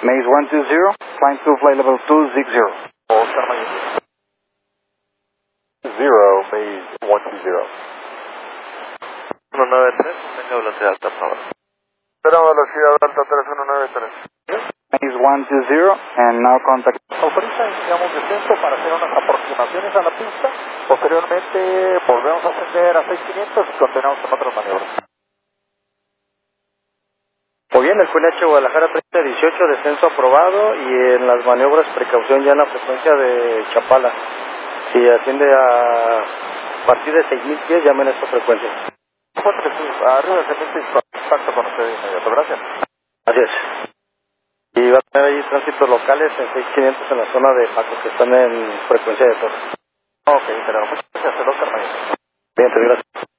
Maze 120, flying to flight level 260. Oscar Miami. 0, Maze 120. 193, tenga velocidad alta, por favor. Tenemos velocidad alta 3193. Maze 120, and now contact. Autoriza, iniciamos descenso para hacer unas aproximaciones a la pista. Posteriormente volvemos a ascender a 6500 y continuamos con otras maniobras. Muy bien, el QNH Guadalajara 3018, descenso aprobado y en las maniobras precaución ya en la frecuencia de Chapala. Si asciende a partir de 6000 pies, llamen a esta frecuencia. Arriba de 6000 contacto con usted de inmediato, gracias. Gracias. Y va a tener ahí tránsitos locales en 6500 en la zona de Paco, que están en frecuencia de torre. Ok, tenemos muchas gracias, Oscar Miami. Bien, gracias.